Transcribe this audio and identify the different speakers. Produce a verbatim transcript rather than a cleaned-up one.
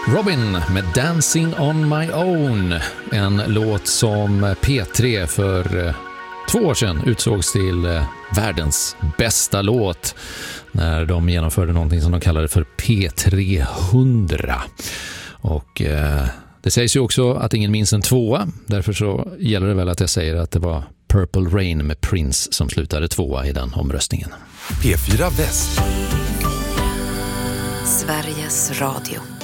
Speaker 1: Robin med Dancing on my own, en låt som P tre för två år sedan utsågs till världens bästa låt när de genomförde någonting som de kallade för P trehundra. Och eh, det sägs ju också att ingen minns en tvåa, därför så gäller det väl att jag säger att det var Purple Rain med Prince som slutade tvåa i den omröstningen.
Speaker 2: P fyra Väst.
Speaker 3: Sveriges Radio.